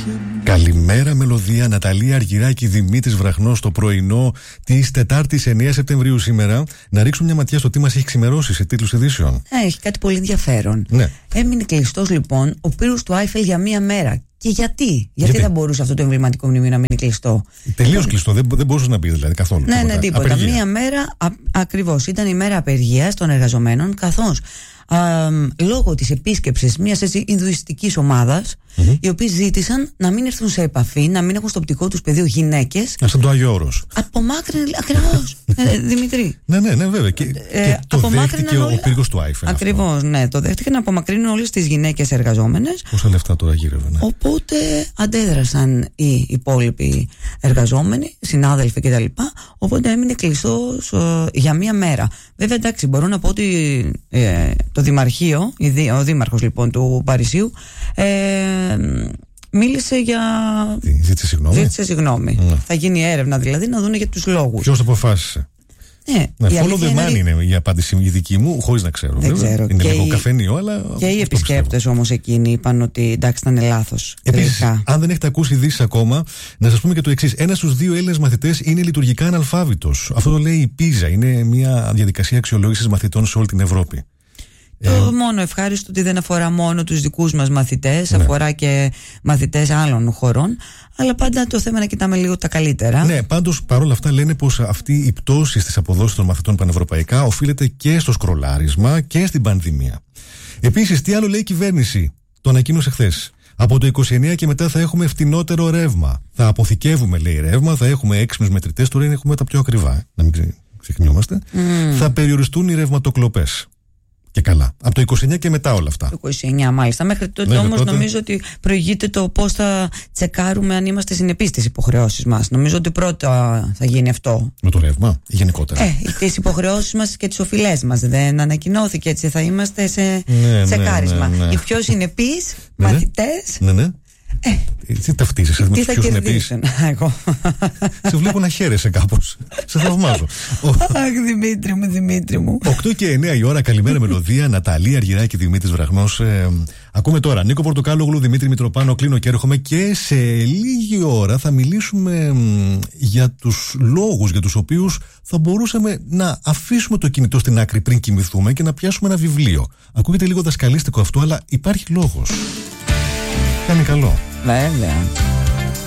Καλημέρα μελωδία, Ναταλία Αργυράκη, Δημήτρης Βραχνός στο πρωινό της Τετάρτης 9 Σεπτεμβρίου σήμερα. Να ρίξουμε μια ματιά στο τι μας έχει ξημερώσει σε τίτλους ειδήσεων. Έχει κάτι πολύ ενδιαφέρον. Ναι. Έμεινε κλειστός λοιπόν ο πύρος του Άιφελ για μία μέρα. Και γιατί δεν μπορούσε αυτό το εμβληματικό μνημείο να μείνει κλειστό? Τελείως κλειστό, δεν μπορούσε να μπει δηλαδή καθόλου. Ναι, τίποτα. Απεργία. Μία μέρα ακριβώς. Ήταν η μέρα απεργίας των εργαζομένων, καθώς λόγω της επίσκεψης μιας ινδουιστικής ομάδας, οι οποίοι ζήτησαν να μην έρθουν σε επαφή, να μην έχουν στο οπτικό τους πεδίο γυναίκες. Σαν το Άγιο Όρος. Απομάκρυνε, ακριβώς. Δημητρή. Ναι, βέβαια. Και το δέχτηκε ο πύργος του Άιφελ. Ακριβώς, ναι. Το δέχτηκε να απομακρύνουν όλες τις γυναίκες εργαζόμενες. Πόσα λεφτά τώρα γύρευε, ναι. Οπότε αντέδρασαν οι υπόλοιποι εργαζόμενοι, συνάδελφοι κτλ. Οπότε έμεινε κλειστός για μία μέρα. Βέβαια, εντάξει, μπορώ να πω ότι το Δημαρχείο, ο Δήμαρχος λοιπόν του Παρισιού, μίλησε για. Ζήτησε συγγνώμη. Θα γίνει έρευνα δηλαδή να δουν για τους λόγους. Ποιος αποφάσισε? Follow the money είναι η απάντηση η δική μου, χωρίς να ξέρω. Δεν ξέρω. Είναι λίγο καφενείο, αλλά. Και οι επισκέπτες όμως εκείνοι είπαν ότι εντάξει, ήταν λάθος. Επίσης, αν δεν έχετε ακούσει ειδήσεις ακόμα, να σας πούμε και το εξής. 1 στους 2 Έλληνες μαθητές είναι λειτουργικά αναλφάβητος. Αυτό το λέει η PISA. Είναι μια διαδικασία αξιολόγησης μαθητών σε όλη την Ευρώπη. Το μόνο ευχάριστο ότι δεν αφορά μόνο τους δικούς μας μαθητές, αφορά και μαθητές άλλων χωρών, αλλά πάντα το θέμα να κοιτάμε λίγο τα καλύτερα. Ναι, πάντως παρόλα αυτά λένε πως αυτή η πτώση στις αποδόσεις των μαθητών πανευρωπαϊκά οφείλεται και στο σκρολάρισμα και στην πανδημία. Επίσης, τι άλλο λέει η κυβέρνηση? Το ανακοίνωσε χθες. Από το 29 και μετά θα έχουμε φτηνότερο ρεύμα. Θα αποθηκεύουμε, λέει, ρεύμα, θα έχουμε έξυπνους μετρητές, τώρα έχουμε τα πιο ακριβά. Να μην ξεχνιόμαστε. Θα περιοριστούν οι ρευματοκλοπές. Και καλά. Από το 29 και μετά όλα αυτά. Το 29 μάλιστα. Μέχρι τότε όμως νομίζω ότι προηγείται το πώς θα τσεκάρουμε αν είμαστε συνεπείς στις υποχρεώσεις μας. Νομίζω ότι πρώτα θα γίνει αυτό. Με το ρεύμα ή γενικότερα? Τις υποχρεώσεις μας και τις οφειλές μας. Δεν ανακοινώθηκε έτσι. Θα είμαστε σε τσεκάρισμα. Οι πιο συνεπείς μαθητές. Ναι. Τι ταυτίζεσαι με τους πιο συνεπείς? Εγώ. Σε βλέπω να χαίρεσαι κάπως. Σε θαυμάζω. Αχ, Δημήτρη μου. 8 και 9 η ώρα, καλημέρα μελωδία. Ναταλία Αργυράκη, Δημήτρης Βραχνός. Ακούμε τώρα Νίκο Πορτοκάλογλου, Δημήτρη Μητροπάνο. Κλείνω και έρχομαι. Και σε λίγη ώρα θα μιλήσουμε για τους λόγους για τους οποίους θα μπορούσαμε να αφήσουμε το κινητό στην άκρη πριν κοιμηθούμε και να πιάσουμε ένα βιβλίο. Ακούγεται λίγο δασκαλίστικο αυτό, αλλά υπάρχει λόγος. Κάνει καλό. Βέβαια.